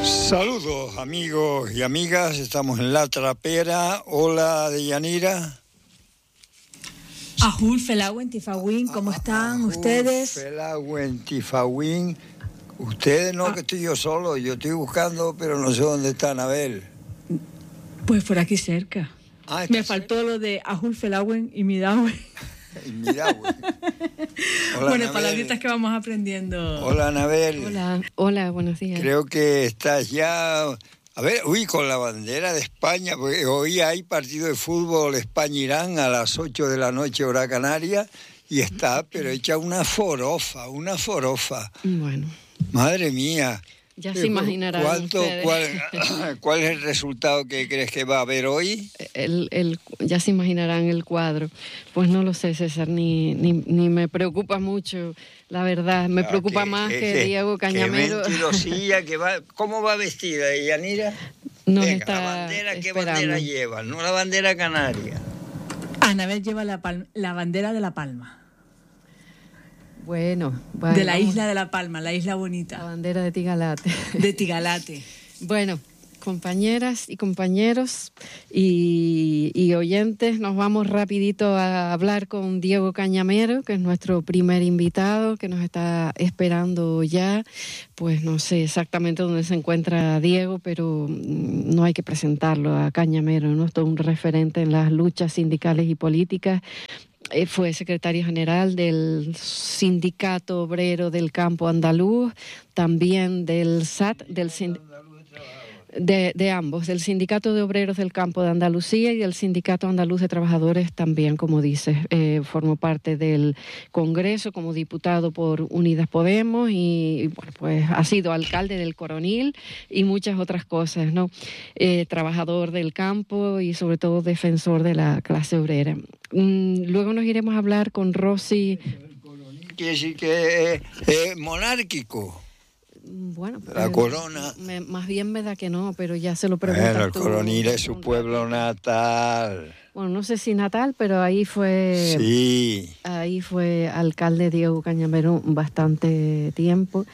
Saludos amigos y amigas, estamos en La Trapera. Hola Deyanira. Ajul, Felagüen, Tifagüín, ¿cómo están ustedes? Felagüen, Tifagüín. Ustedes no, que estoy yo solo, yo estoy buscando, pero no sé dónde está Anabel. Pues por aquí cerca. Me faltó lo de Ajul, Felagüen y Midagüen. Bueno, palabritas que vamos aprendiendo. Hola Anabel. Hola, buenos días. Creo que estás ya, a ver, con la bandera de España, porque hoy hay partido de fútbol España-Irán a las 8 de la noche, hora canaria, y está, pero hecha una forofa. Bueno. Madre mía. Ya se imaginarán ¿Cuál es el resultado que crees que va a haber hoy? Ya se imaginarán el cuadro. Pues no lo sé, César, ni me preocupa mucho, la verdad. Me preocupa más que Diego Cañamero. Qué mentirosilla que va. ¿Cómo va vestida, Yanira? Nos Venga, está la bandera, ¿qué esperando. bandera lleva? No la bandera canaria. Anabel lleva la bandera de La Palma. Bueno, de la isla de La Palma, la isla bonita. La bandera de Tigalate. De Tigalate. Bueno, compañeras y compañeros y oyentes, nos vamos rapidito a hablar con Diego Cañamero, que es nuestro primer invitado, que nos está esperando ya. Pues no sé exactamente dónde se encuentra Diego, pero no hay que presentarlo a Cañamero, ¿no? Es todo un referente en las luchas sindicales y políticas. Fue secretario general del Sindicato Obrero del Campo Andaluz, también del SAT, de ambos, del Sindicato de Obreros del Campo de Andalucía y del Sindicato Andaluz de Trabajadores también, como dices. Formó parte del Congreso como diputado por Unidas Podemos y bueno, pues ha sido alcalde del Coronil y muchas otras cosas, ¿no? Trabajador del campo y sobre todo defensor de la clase obrera. Luego nos iremos a hablar con Rosy. Quiere decir que es monárquico. Bueno, la corona. Más bien me da que no, pero ya se lo preguntas bueno, el tú. Coronil es su pueblo natal. Bueno, no sé si natal, pero ahí fue. Sí. Ahí fue alcalde Diego Cañamero bastante tiempo.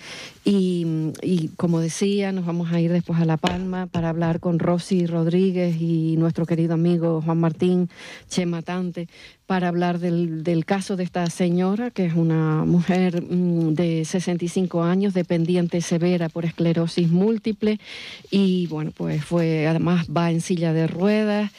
Y como decía, nos vamos a ir después a La Palma para hablar con Rosy Rodríguez y nuestro querido amigo Juan Martín Chematante, para hablar del caso de esta señora, que es una mujer de 65 años, dependiente severa por esclerosis múltiple, y bueno, pues además va en silla de ruedas.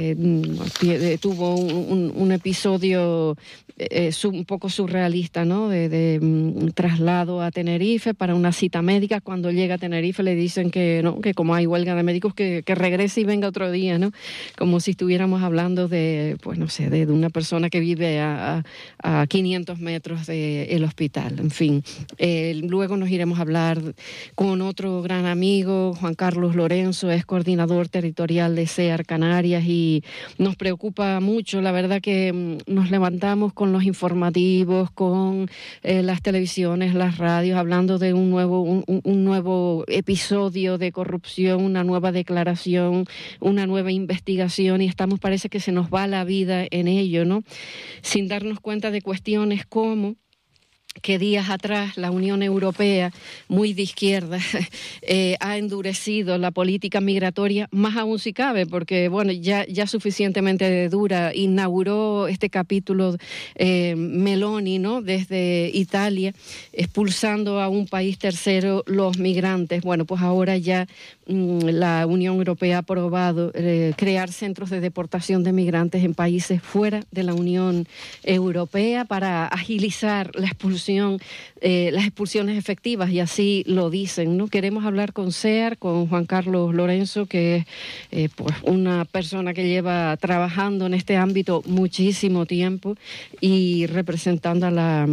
Tuvo un episodio un poco surrealista, ¿no? De traslado a Tenerife para una cita médica. Cuando llega a Tenerife le dicen que no, que como hay huelga de médicos que regrese y venga otro día, ¿no? Como si estuviéramos hablando de, pues no sé, de una persona que vive a 500 metros del hospital. En fin, luego nos iremos a hablar con otro gran amigo, Juan Carlos Lorenzo, es coordinador territorial de SEAR Canarias, y nos preocupa mucho, la verdad que nos levantamos con los informativos, con las televisiones, las radios, hablando de un nuevo episodio de corrupción, una nueva declaración, una nueva investigación, y parece que se nos va la vida en ello, ¿no? Sin darnos cuenta de cuestiones como que días atrás la Unión Europea, muy de izquierda, ha endurecido la política migratoria, más aún si cabe, porque bueno, ya suficientemente dura. Inauguró este capítulo Meloni, ¿no? Desde Italia, expulsando a un país tercero los migrantes. Bueno, pues ahora ya la Unión Europea ha aprobado crear centros de deportación de migrantes en países fuera de la Unión Europea para agilizar la expulsión, las expulsiones efectivas, y así lo dicen, ¿no? Queremos hablar con SEAR, con Juan Carlos Lorenzo, que es pues una persona que lleva trabajando en este ámbito muchísimo tiempo y representando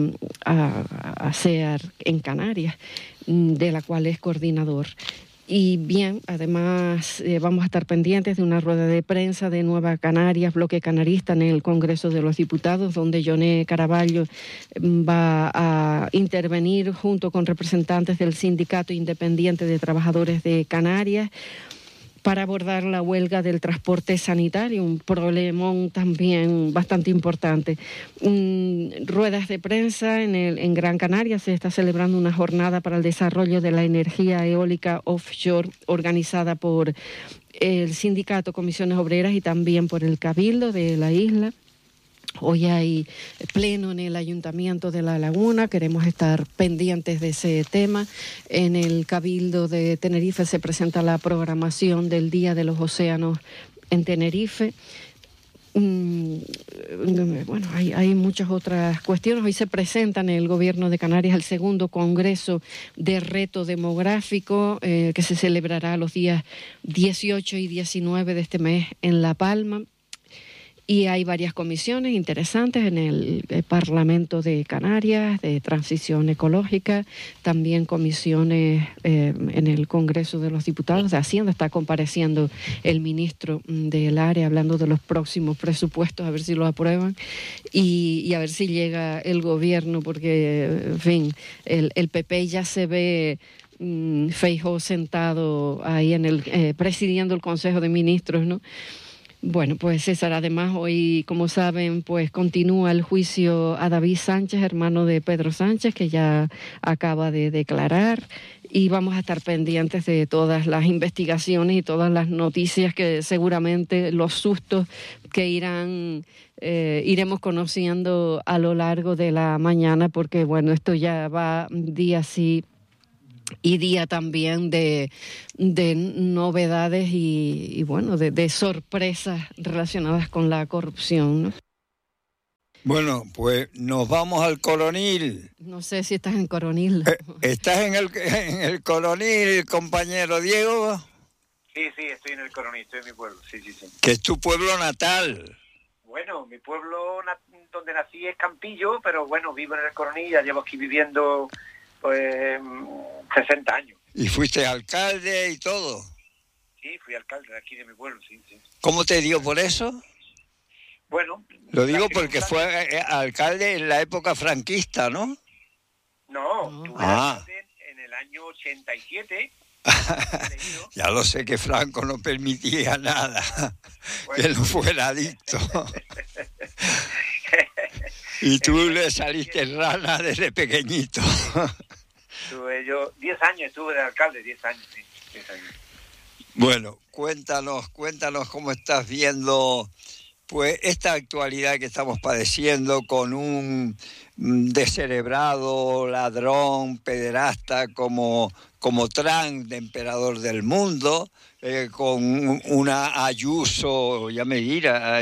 a SEAR en Canarias, de la cual es coordinador. Y bien, además vamos a estar pendientes de una rueda de prensa de Nueva Canarias, bloque canarista, en el Congreso de los Diputados, donde Yoné Caraballo va a intervenir junto con representantes del Sindicato Independiente de Trabajadores de Canarias, para abordar la huelga del transporte sanitario, un problemón también bastante importante. Ruedas de prensa en Gran Canaria. Se está celebrando una jornada para el desarrollo de la energía eólica offshore organizada por el sindicato Comisiones Obreras y también por el Cabildo de la isla. Hoy hay pleno en el Ayuntamiento de La Laguna, queremos estar pendientes de ese tema. En el Cabildo de Tenerife se presenta la programación del Día de los Océanos en Tenerife. Bueno, hay muchas otras cuestiones. Hoy se presenta en el Gobierno de Canarias el segundo Congreso de Reto Demográfico, que se celebrará los días 18 y 19 de este mes en La Palma. Y hay varias comisiones interesantes en el Parlamento de Canarias, de Transición Ecológica, también comisiones en el Congreso de los Diputados de Hacienda. Está compareciendo el ministro del área hablando de los próximos presupuestos, a ver si lo aprueban y a ver si llega el gobierno, porque, en fin, el PP ya se ve... Feijóo sentado ahí presidiendo el Consejo de Ministros, ¿no? Bueno, pues César, además hoy, como saben, pues continúa el juicio a David Sánchez, hermano de Pedro Sánchez, que ya acaba de declarar, y vamos a estar pendientes de todas las investigaciones y todas las noticias que seguramente, los sustos que iremos conociendo a lo largo de la mañana, porque bueno, esto ya va día sí y día también de novedades y bueno, de sorpresas relacionadas con la corrupción, ¿no? Bueno, pues nos vamos al Coronil. No sé si estás en Coronil. ¿Estás en el Coronil, compañero Diego? Sí, estoy en el Coronil, estoy en mi pueblo, sí. Que es tu pueblo natal. Bueno, mi pueblo donde nací es Campillo, pero bueno, vivo en el Coronil, ya llevo aquí viviendo pues 60 años. ¿Y fuiste alcalde y todo? Sí, fui alcalde de aquí de mi pueblo, sí. ¿Cómo te dio por eso? Bueno... Lo digo porque fue alcalde en la época franquista, ¿no? No, tuve alcalde en el año 87. Ya lo sé que Franco no permitía nada, bueno, que no fuera adicto. Y tú le saliste rana desde pequeñito. Tuve yo 10 años, estuve de alcalde, 10 años, sí, 10 años. Bueno, cuéntanos cómo estás viendo pues esta actualidad que estamos padeciendo con un descerebrado, ladrón, pederasta como Trump, de emperador del mundo, con una Ayuso, ya me dirá,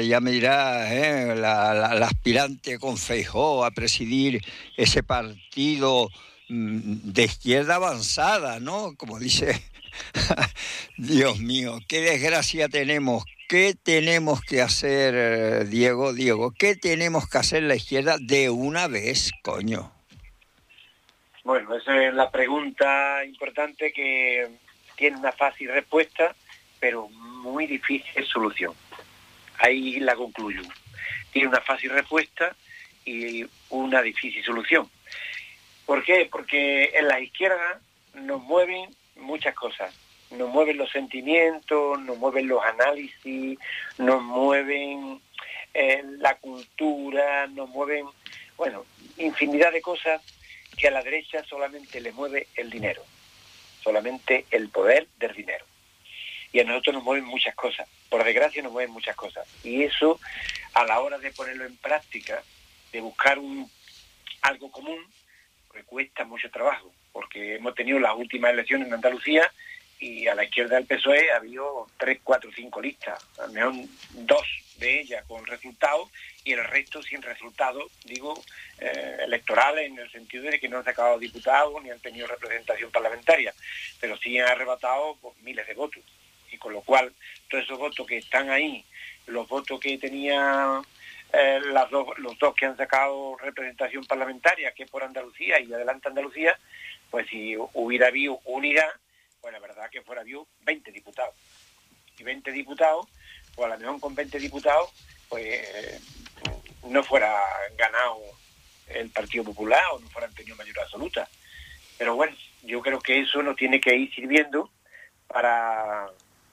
la aspirante con Feijóo a presidir ese partido de izquierda avanzada, ¿no? Como dice, Dios mío, qué desgracia tenemos. ¿Qué tenemos que hacer, Diego? ¿Qué tenemos que hacer la izquierda de una vez, coño? Bueno, esa es la pregunta importante que tiene una fácil respuesta, pero muy difícil solución. Ahí la concluyo. Tiene una fácil respuesta y una difícil solución. ¿Por qué? Porque en la izquierda nos mueven muchas cosas. Nos mueven los sentimientos, nos mueven los análisis, nos mueven la cultura, nos mueven, bueno, infinidad de cosas que a la derecha solamente le mueve el dinero, solamente el poder del dinero. Y a nosotros nos mueven muchas cosas, por desgracia nos mueven muchas cosas. Y eso, a la hora de ponerlo en práctica, de buscar algo común, pues cuesta mucho trabajo, porque hemos tenido las últimas elecciones en Andalucía y a la izquierda del PSOE ha habido 3, 4, 5 listas, al menos 2 de ellas con resultados y el resto sin resultados, digo, electorales, en el sentido de que no han sacado diputados ni han tenido representación parlamentaria, pero sí han arrebatado pues, miles de votos. Y con lo cual, todos esos votos que están ahí, los votos que tenía los dos que han sacado representación parlamentaria, que es por Andalucía y Adelante Andalucía, pues si hubiera habido unidad, pues la verdad que fuera habido 20 diputados. Y 20 diputados, pues a lo mejor con 20 diputados, pues no fuera ganado el Partido Popular o no fueran tenido mayoría absoluta. Pero bueno, yo creo que eso nos tiene que ir sirviendo para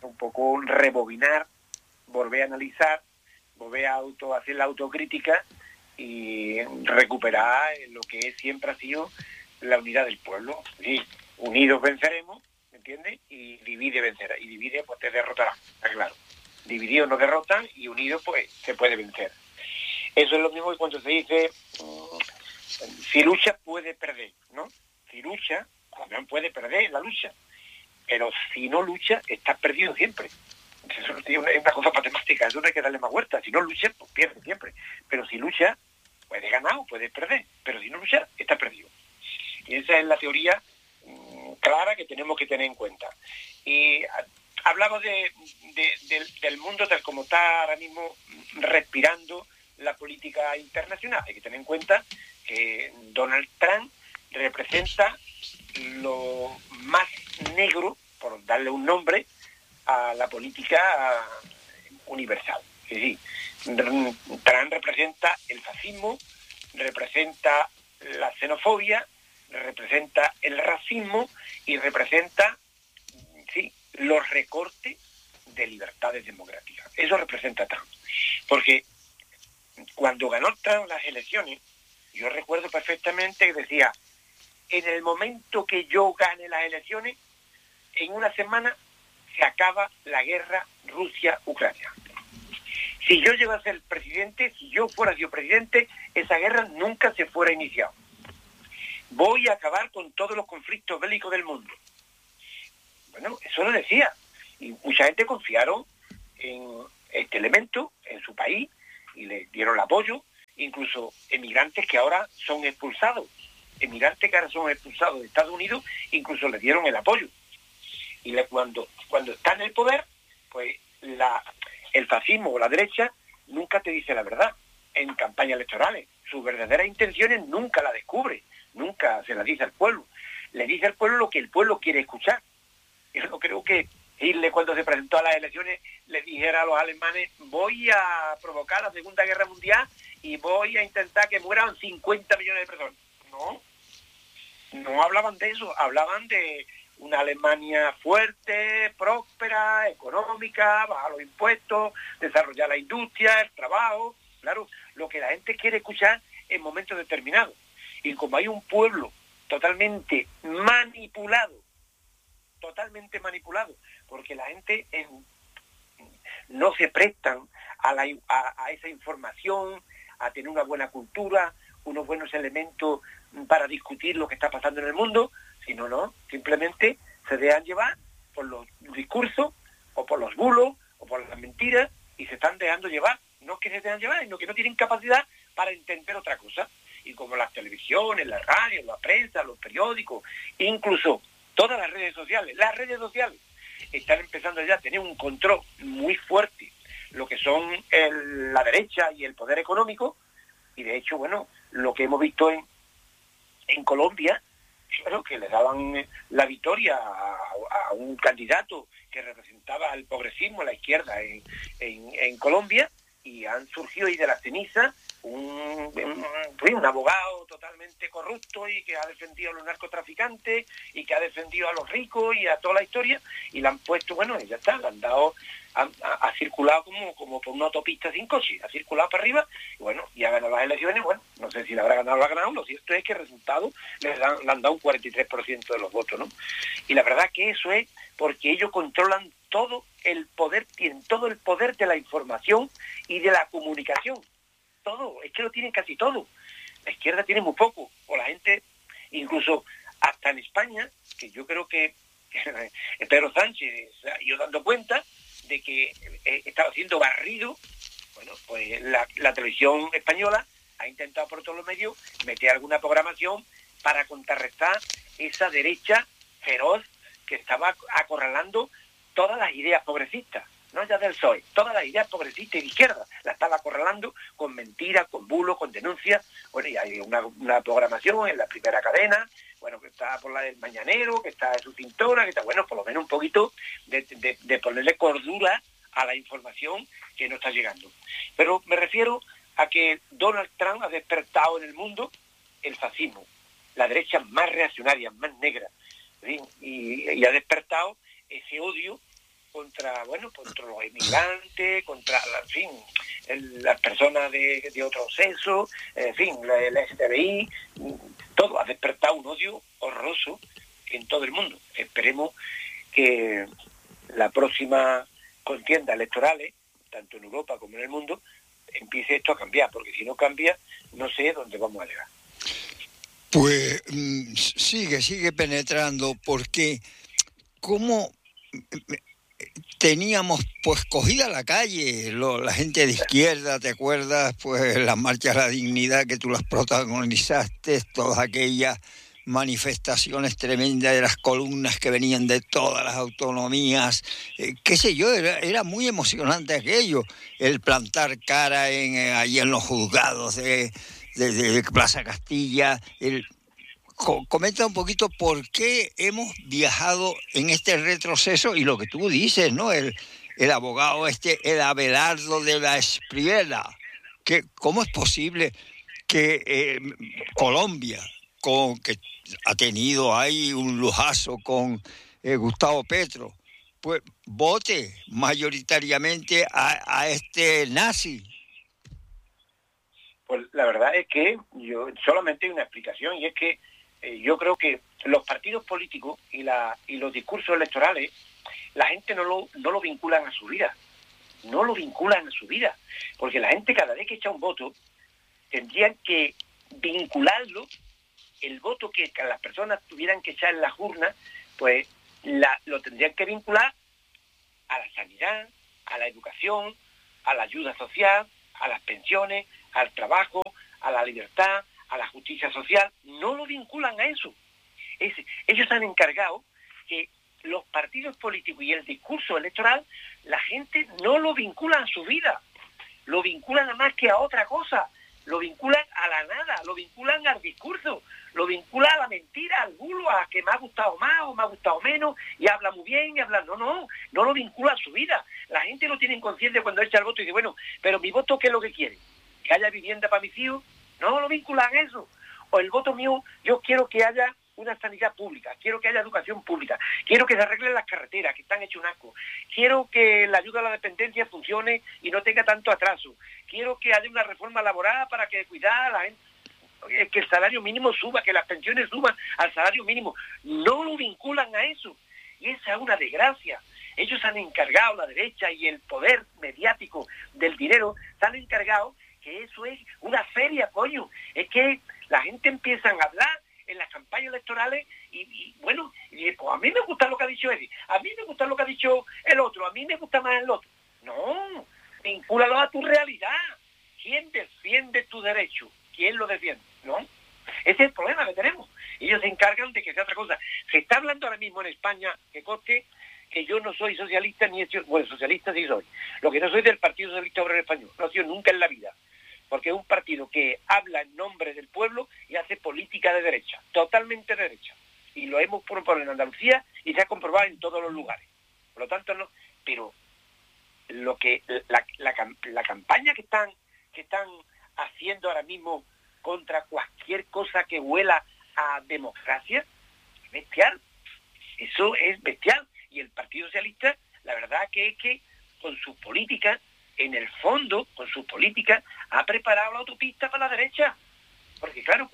un poco rebobinar, volver a analizar, volver a hacer la autocrítica y recuperar lo que siempre ha sido la unidad del pueblo. Sí, unidos venceremos, ¿me entiendes? Y divide vencerá. Y divide pues te derrotará, está claro. Divididos nos derrotan y unidos pues se puede vencer. Eso es lo mismo que cuando se dice si lucha puede perder, ¿no? Si lucha, también puede perder la lucha. Pero si no lucha, estás perdido siempre. Eso es una cosa matemática, eso no hay que darle más vueltas. Si no lucha, pues pierde siempre. Pero si lucha, puede ganar o puede perder. Pero si no lucha, está perdido. Y esa es la teoría clara que tenemos que tener en cuenta. Y hablamos del mundo tal como está ahora mismo respirando la política internacional. Hay que tener en cuenta que Donald Trump representa lo más negro, por darle un nombre, a la política universal. Es decir, Trump representa el fascismo, representa la xenofobia, representa el racismo y representa, sí, los recortes de libertades democráticas. Eso representa Trump. Porque cuando ganó Trump las elecciones, yo recuerdo perfectamente que decía, en el momento que yo gane las elecciones, en una semana se acaba la guerra Rusia-Ucrania. Si yo llego a ser presidente, si yo fuera sido presidente, esa guerra nunca se fuera iniciado. Voy a acabar con todos los conflictos bélicos del mundo. Bueno, eso lo decía. Y mucha gente confiaron en este elemento, en su país, y le dieron el apoyo, incluso emigrantes que ahora son expulsados. Emigrantes que ahora son expulsados de Estados Unidos, incluso le dieron el apoyo. Y cuando está en el poder, pues el fascismo o la derecha nunca te dice la verdad en campañas electorales. Sus verdaderas intenciones nunca las descubre, nunca se las dice al pueblo. Le dice al pueblo lo que el pueblo quiere escuchar. Yo no creo que Hitler, cuando se presentó a las elecciones, le dijera a los alemanes, voy a provocar la Segunda Guerra Mundial y voy a intentar que mueran 50 millones de personas. No hablaban de eso, hablaban de una Alemania fuerte, próspera, económica, bajar los impuestos, desarrollar la industria, el trabajo, claro, lo que la gente quiere escuchar en momentos determinados. Y como hay un pueblo totalmente manipulado, porque la gente no se prestan a esa información, a tener una buena cultura, unos buenos elementos para discutir lo que está pasando en el mundo, sino no, simplemente se dejan llevar por los discursos, o por los bulos, o por las mentiras, y se están dejando llevar. No es que se dejan llevar, sino que no tienen capacidad para entender otra cosa. Y como las televisiones, las radios, la prensa, los periódicos, incluso todas las redes sociales están empezando ya a tener un control muy fuerte, lo que son la derecha y el poder económico, y de hecho, bueno, lo que hemos visto en Colombia, claro, que le daban la victoria a un candidato que representaba al progresismo, a la izquierda en Colombia, y han surgido ahí de la ceniza un abogado totalmente corrupto y que ha defendido a los narcotraficantes y que ha defendido a los ricos y a toda la historia, y le han puesto, bueno, y ya está, le han dado, ha circulado como por una autopista sin coche, ha circulado para arriba, y bueno, y ha ganado las elecciones. Bueno, no sé si la habrá ganado o la ha ganado, lo cierto es que el resultado le han dado un 43% de los votos, ¿no? Y la verdad que eso es porque ellos controlan todo el poder, tienen todo el poder de la información y de la comunicación. Todo, es que lo tienen casi todo. La izquierda tiene muy poco, o la gente, incluso hasta en España, que yo creo que Pedro Sánchez se ha ido dando cuenta de que estaba siendo barrido. Bueno, pues la televisión española ha intentado por todos los medios meter alguna programación para contrarrestar esa derecha feroz que estaba acorralando todas las ideas progresistas, no ya del PSOE, todas las ideas progresistas y de izquierda, la estaba acorralando con mentiras, con bulos, con denuncias. Bueno, y hay una programación en la primera cadena, bueno, que está por la del Mañanero, que está en su cintura, que está, bueno, por lo menos un poquito de ponerle cordura a la información que no está llegando. Pero me refiero a que Donald Trump ha despertado en el mundo el fascismo, la derecha más reaccionaria, más negra, ¿sí? Y ha despertado ese odio contra los inmigrantes, contra, en fin, las personas de otro sexo, en fin, el LGTBI, todo ha despertado un odio horroroso en todo el mundo. Esperemos que la próxima contienda electorales, tanto en Europa como en el mundo, empiece esto a cambiar, porque si no cambia, no sé dónde vamos a llegar. Pues sigue penetrando, porque como teníamos pues cogida la calle, la gente de izquierda, ¿te acuerdas? Pues las marchas a la dignidad que tú las protagonizaste, todas aquellas manifestaciones tremendas de las columnas que venían de todas las autonomías, qué sé yo, era muy emocionante aquello, el plantar cara allí en los juzgados de Plaza Castilla. Comenta un poquito por qué hemos viajado en este retroceso y lo que tú dices, ¿no? El abogado el Abelardo de la Espriella, que cómo es posible que Colombia, que ha tenido ahí un lujazo con Gustavo Petro, pues vote mayoritariamente a este nazi. Pues la verdad es que solamente hay una explicación, y es que yo creo que los partidos políticos y los discursos electorales, la gente no lo vinculan a su vida. No lo vinculan a su vida. Porque la gente, cada vez que echa un voto, tendrían que vincularlo, el voto que las personas tuvieran que echar en las urnas, pues lo tendrían que vincular a la sanidad, a la educación, a la ayuda social, a las pensiones, al trabajo, a la libertad, a la justicia social. No lo vinculan a eso. Ellos han encargado que los partidos políticos y el discurso electoral, la gente no lo vincula a su vida, lo vinculan a más que a otra cosa, lo vinculan a la nada, lo vinculan al discurso, lo vinculan a la mentira, al bulo, a que me ha gustado más o me ha gustado menos, y habla muy bien, y habla... No lo vincula a su vida. La gente no tiene conciencia cuando echa el voto y dice, bueno, pero mi voto, ¿qué es lo que quiere? ¿Que haya vivienda para mis hijos? No lo vinculan a eso. O el voto mío, yo quiero que haya una sanidad pública, quiero que haya educación pública, quiero que se arreglen las carreteras, que están hechas un asco, quiero que la ayuda a la dependencia funcione y no tenga tanto atraso, quiero que haya una reforma laboral para que cuidar a la gente, que el salario mínimo suba, que las pensiones suban al salario mínimo. No lo vinculan a eso, y esa es una desgracia. Ellos han encargado, la derecha y el poder mediático del dinero, se han encargado que eso es una feria, coño. Es que la gente empieza a hablar en las campañas electorales y pues a mí me gusta lo que ha dicho Eddie, a mí me gusta lo que ha dicho el otro, a mí me gusta más el otro. No, vincúlalo a tu realidad. ¿Quién defiende tu derecho? ¿Quién lo defiende? ¿No? Ese es el problema que tenemos. Ellos se encargan de que sea otra cosa. Se está hablando ahora mismo en España, que conste que yo no soy socialista, socialista sí soy. Lo que no soy del Partido Socialista Obrero Español, no he sido nunca en la vida. Porque es un partido que habla en nombre del pueblo y hace política de derecha, totalmente de derecha. Y lo hemos probado en Andalucía y se ha comprobado en todos los lugares. Por lo tanto, no. Pero lo que la campaña que están haciendo ahora mismo contra cualquier cosa que huela a democracia, es bestial. Eso es bestial. Y el Partido Socialista, la verdad que es que con sus políticas, en el fondo, con sus políticas, ha preparado la autopista para la derecha. Porque claro,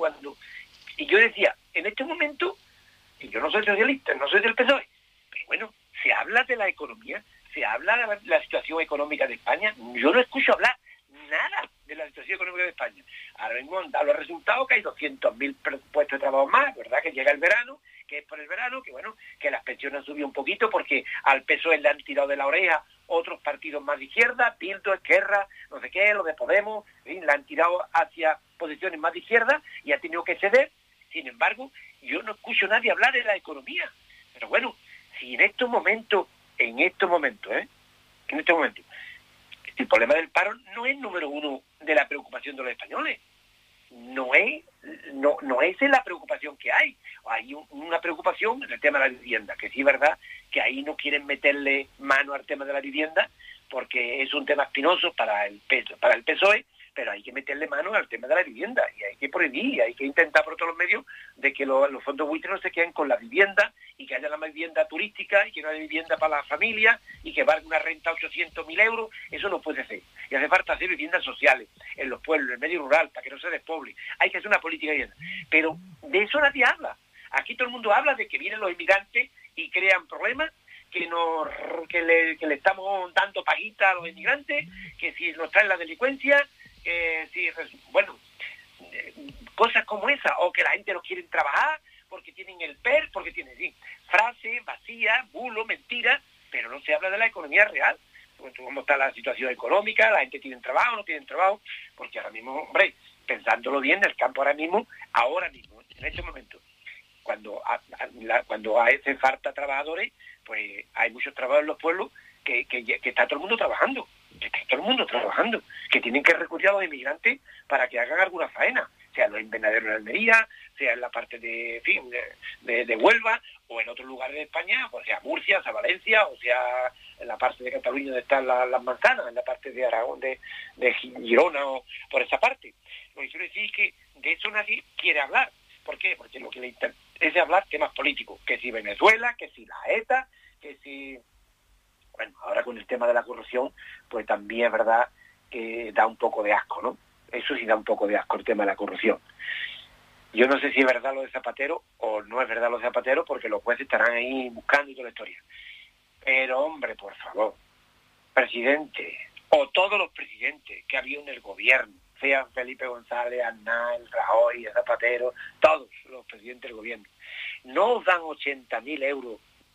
y yo decía, en este momento, y yo no soy socialista, no soy del PSOE, pero bueno, se habla de la economía, se habla de la situación económica de España. Yo no escucho hablar nada de la situación económica de España. Ahora mismo han dado los resultados, que hay 200.000 puestos de trabajo más, ¿verdad? Que llega el verano, que es por el verano, que bueno, que las pensiones han subido un poquito porque al PSOE le han tirado de la oreja otros partidos más de izquierda, Bildu, Esquerra, no sé qué, lo de Podemos, en fin, la han tirado hacia posiciones más de izquierda y ha tenido que ceder. Sin embargo, yo no escucho a nadie hablar de la economía. Pero bueno, si en estos momentos, el problema del paro no es número uno de la preocupación de los españoles. No es la preocupación que hay. Hay una preocupación en el tema de la vivienda, que sí es verdad que ahí no quieren meterle mano al tema de la vivienda porque es un tema espinoso para el PSOE, pero hay que meterle mano al tema de la vivienda, y hay que prohibir, hay que intentar por todos los medios de que los fondos buitres no se queden con la vivienda, y que haya la vivienda turística, y que no haya vivienda para la familia, y que valga una renta 800.000 euros. Eso no puede ser. Y hace falta hacer viviendas sociales en los pueblos, en el medio rural, para que no se despoble. Hay que hacer una política de vivienda. Pero de eso nadie habla. Aquí todo el mundo habla de que vienen los inmigrantes y crean problemas, que le estamos dando paguita a los inmigrantes, que si nos traen la delincuencia, cosas como esa, o que la gente no quiere trabajar porque tienen el PER, porque tienen frases vacías, bulo, mentiras, pero no se habla de la economía real. Cómo está la situación económica, la gente tiene trabajo, no tiene trabajo, porque ahora mismo, hombre, pensándolo bien, el campo ahora mismo, en este momento, cuando hace falta trabajadores, pues hay muchos trabajadores en los pueblos que está todo el mundo trabajando, que tienen que recurrir a los inmigrantes para que hagan alguna faena, sea en los invernaderos de Almería, sea en la parte de Huelva, o en otros lugares de España, o sea Murcia, sea Valencia, o sea en la parte de Cataluña donde están las manzanas, en la parte de Aragón, de Girona, o por esa parte. Lo que quiero decir es que de eso nadie quiere hablar. ¿Por qué? Porque lo que le interesa es hablar temas políticos, que si Venezuela, que si la ETA, que si... Bueno, ahora con el tema de la corrupción, pues también es verdad que da un poco de asco, ¿no? Eso sí da un poco de asco, el tema de la corrupción. Yo no sé si es verdad lo de Zapatero o no es verdad lo de Zapatero, porque los jueces estarán ahí buscando y toda la historia. Pero, hombre, por favor, presidente, o todos los presidentes que ha habido en el gobierno, sean Felipe González, Aznar, Rajoy, Zapatero, todos los presidentes del gobierno, no os dan 80.000 euros,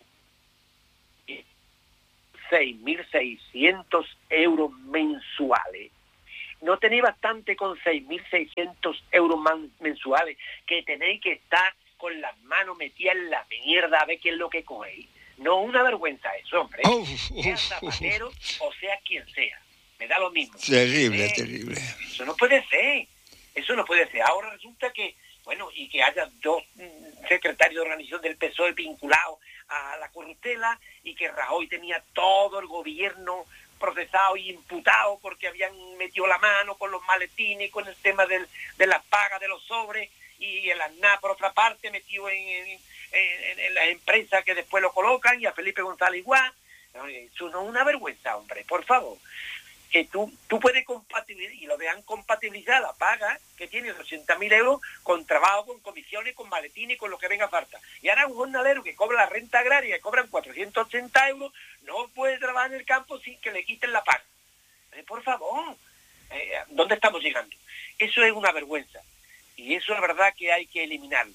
6.600 euros mensuales. No tenéis bastante con 6.600 euros mensuales, que tenéis que estar con las manos metidas en la mierda a ver qué es lo que cogéis. No, una vergüenza eso, hombre. Sea Zapatero o sea quien sea. Me da lo mismo. Terrible. Eso no puede ser. Ahora resulta que, y que haya 2 secretarios de organización del PSOE vinculados a la corruptela, y que Rajoy tenía todo el gobierno procesado y imputado porque habían metido la mano con los maletines, con el tema de las pagas de los sobres, y el Aznar, por otra parte, metido en las empresas que después lo colocan, y a Felipe González igual. Eso no es una vergüenza, hombre, por favor. Que tú puedes compatibilizar, y lo dejan compatibilizar la paga que tiene 80.000 euros con trabajo, con comisiones, con maletines, con lo que venga falta. Y ahora un jornalero que cobra la renta agraria, que cobran 480 euros, no puede trabajar en el campo sin que le quiten la paga. Por favor, ¿dónde estamos llegando? Eso es una vergüenza. Y eso es verdad que hay que eliminarlo.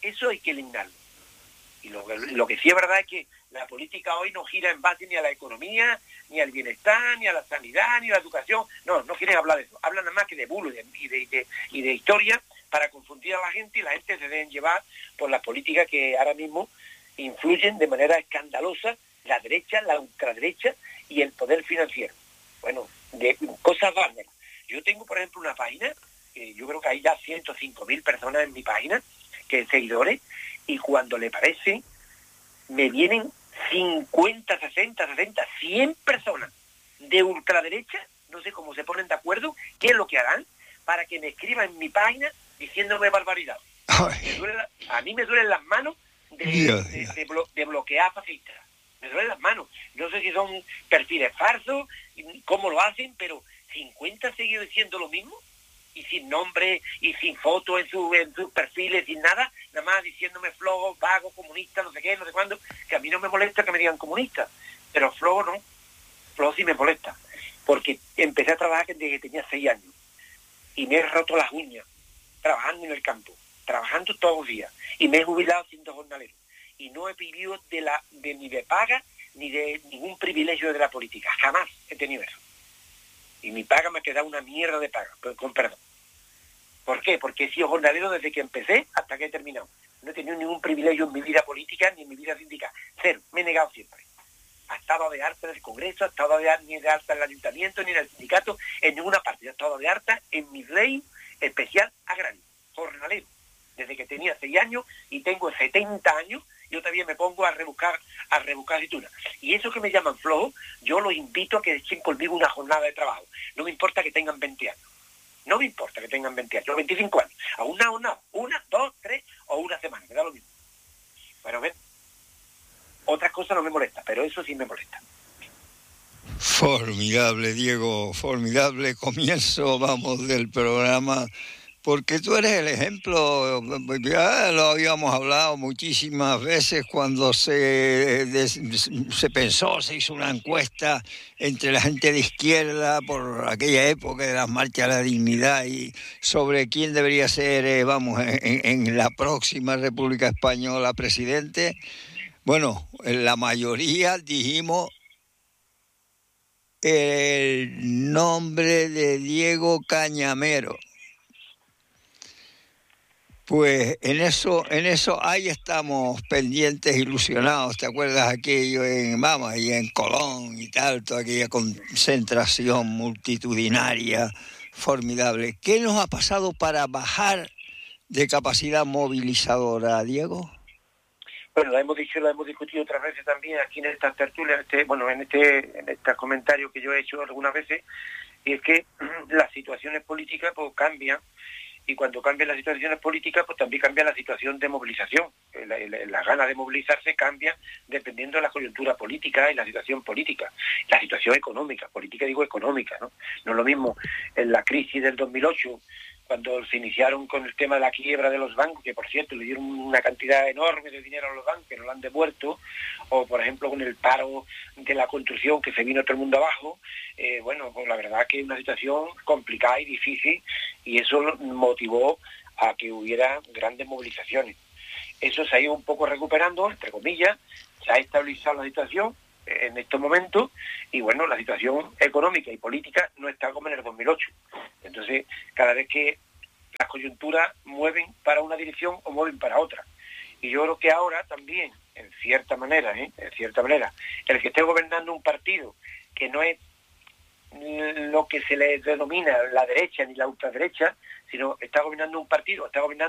Y lo que sí es verdad es que la política hoy no gira en base ni a la economía, ni al bienestar, ni a la sanidad, ni a la educación. No quieren hablar de eso. Hablan nada más que de bulo y de historia para confundir a la gente, y la gente se deben llevar por las políticas que ahora mismo influyen de manera escandalosa la derecha, la ultraderecha y el poder financiero. De cosas bárbaras. Yo tengo, por ejemplo, una página, yo creo que hay ya 105.000 personas en mi página, seguidores, y cuando le parece, me vienen 50, 60, 70, 100 personas de ultraderecha, no sé cómo se ponen de acuerdo, qué es lo que harán para que me escriban en mi página diciéndome barbaridades. A mí me duelen las manos de bloquear fascistas. Me duelen las manos. No sé si son perfiles falsos, cómo lo hacen, pero 50 seguidos diciendo lo mismo, y sin nombre y sin foto en sus perfiles, sin nada más diciéndome flojo, vago, comunista, no sé qué, no sé cuándo, que a mí no me molesta que me digan comunista, pero flojo no, flojo sí me molesta, porque empecé a trabajar desde que tenía 6 años, y me he roto las uñas, trabajando en el campo, trabajando todos los días, y me he jubilado siendo jornalero, y no he vivido ni de paga, ni de ningún privilegio de la política, jamás he tenido eso. Y mi paga me ha quedado una mierda de paga, con perdón. ¿Por qué? Porque he sido jornalero desde que empecé hasta que he terminado. No he tenido ningún privilegio en mi vida política ni en mi vida sindical. Cero, me he negado siempre. Ha estado de alta en el Congreso, ha estado ni de alta en el Ayuntamiento, ni en el sindicato, en ninguna parte. Ha estado de alta en mi ley especial agrario, jornalero. Desde que tenía 6 años y tengo 70 años, yo todavía me pongo a rebuscar aceitunas. Y eso que me llaman flojo, yo los invito a que echen conmigo una jornada de trabajo. No me importa que tengan 20 años. No me importa que tengan 20 años, 25 años. A una, 2, 3 o una semana, me da lo mismo. Pero ven, otras cosas no me molestan, pero eso sí me molesta. Formidable, Diego, formidable comienzo, vamos, del programa, porque tú eres el ejemplo. Ya lo habíamos hablado muchísimas veces cuando se pensó, se hizo una encuesta entre la gente de izquierda por aquella época de las marchas a la dignidad y sobre quién debería ser, vamos, en la próxima República Española presidente. Bueno, en la mayoría dijimos el nombre de Diego Cañamero. Pues en eso ahí estamos pendientes, ilusionados. ¿Te acuerdas aquello y en Colón y tal, toda aquella concentración multitudinaria formidable? ¿Qué nos ha pasado para bajar de capacidad movilizadora, Diego? Bueno, la hemos discutido otras veces también aquí en estas tertulias, en estos comentarios que yo he hecho algunas veces, y es que las situaciones políticas pues cambian, y cuando cambian las situaciones políticas pues también cambia la situación de movilización. Las ganas de movilizarse cambian dependiendo de la coyuntura política y la situación política, la situación económica, política digo económica, ¿no? No es lo mismo en la crisis del 2008, cuando se iniciaron con el tema de la quiebra de los bancos, que por cierto le dieron una cantidad enorme de dinero a los bancos que no lo han devuelto, o por ejemplo con el paro de la construcción que se vino todo el mundo abajo, pues la verdad que es una situación complicada y difícil, y eso motivó a que hubiera grandes movilizaciones. Eso se ha ido un poco recuperando, entre comillas, se ha estabilizado la situación en estos momentos, y bueno, la situación económica y política no está como en el 2008. Entonces, cada vez que las coyunturas mueven para una dirección o mueven para otra. Y yo creo que ahora también, en cierta manera, el que esté gobernando un partido que no es lo que se le denomina la derecha ni la ultraderecha, sino está gobernando un partido, está gobernando